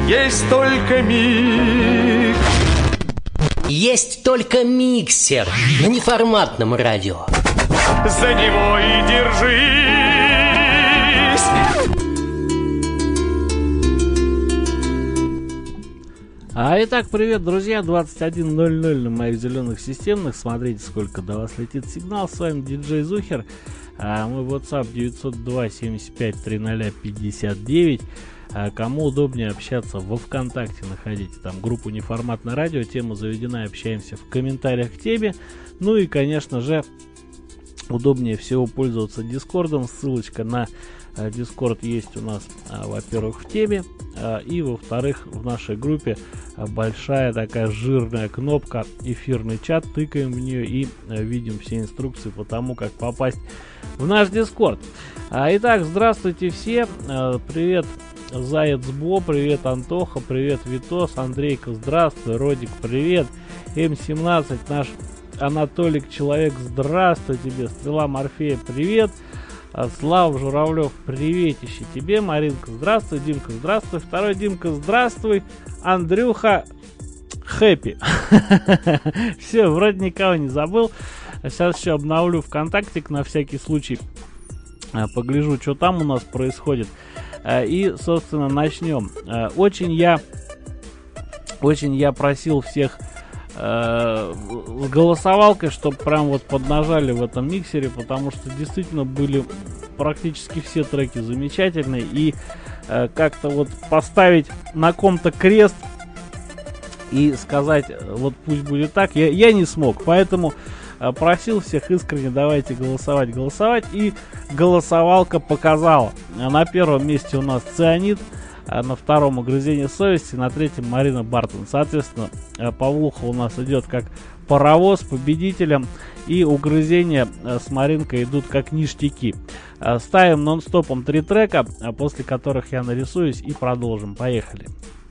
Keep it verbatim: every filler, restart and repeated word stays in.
есть только миг. Есть только миксер на неформатном радио. За него и держись. А итак, привет, друзья, двадцать один ноль ноль на моих зеленых системных. Смотрите, сколько до вас летит сигнал. С вами диджей Зухер. А мой WhatsApp девятьсот два семьдесят пять тридцать пятьдесят девять. А кому удобнее общаться во ВКонтакте, находите там группу Неформатное радио, тема заведена, общаемся в комментариях к теме. Ну и, конечно же, удобнее всего пользоваться Дискордом. Ссылочка на Дискорд есть у нас, а, во-первых, в теме, а, и, во-вторых, в нашей группе а, большая такая жирная кнопка «Эфирный чат». Тыкаем в нее и а, видим все инструкции по тому, как попасть в наш Дискорд. А, итак, здравствуйте все. А, привет, Заяц Бо, привет, Антоха, привет, Витос, Андрейка, здравствуй, Родик, привет, эм семнадцать, наш Анатолик Человек, здравствуй тебе, Стрела Морфея, привет, Слава Журавлев, приветище тебе, Маринка, здравствуй, Димка, здравствуй, второй Димка, здравствуй, Андрюха, хэппи. Все, вроде никого не забыл. Сейчас еще обновлю ВКонтактик на всякий случай, погляжу, что там у нас происходит. И, собственно, начнем. Очень я, очень я просил всех э, с голосовалкой, чтобы прям вот поднажали в этом миксере, потому что действительно были практически все треки замечательные. И э, как-то вот поставить на ком-то крест и сказать, вот пусть будет так, я, я не смог. Поэтому э, просил всех искренне, давайте голосовать, голосовать. И голосовалка показала. На первом месте у нас Цианид, на втором Угрызение совести, на третьем Марина Бартон. Соответственно, Павлуха у нас идет как паровоз победителем, и Угрызения с Маринкой идут как ништяки. Ставим нон-стопом три трека, после которых я нарисуюсь, и продолжим. Поехали.